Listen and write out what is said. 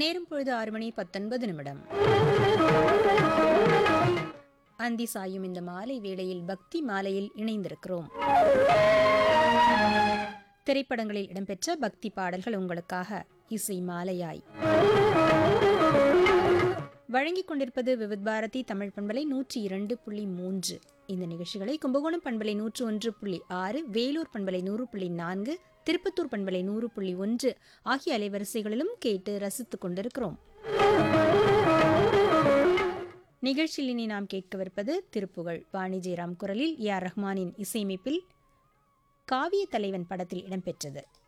நேரம் பொழுது 6:19. அந்தி சாயும் இந்த மாலை வேளையில் பக்தி மாலையில் இணைந்திருக்கிறோம். திரைப்படங்களில் இடம்பெற்ற பக்தி பாடல்கள் உங்களுக்காக இசை மாலையாய் வழங்கிக் கொண்டிருப்பது விவித் பாரதி தமிழ் பண்பலை 102.3. இந்த நிகழ்ச்சிகளை கும்பகோணம் பண்பலை 101.6, வேலூர் பண்பலை 100.4, திருப்பத்தூர் பண்பலை 100.1 ஆகிய அலைவரிசைகளிலும் கேட்டு ரசித்துக் கொண்டிருக்கிறோம். நிகழ்ச்சியில் இனி நாம் கேட்கவிருப்பது திருப்புகழ். வாணி ஜெயராம் குரலில் ஏ ஆர் ரஹ்மானின் இசையமைப்பில் காவிய தலைவன் படத்தில் இடம்பெற்றது.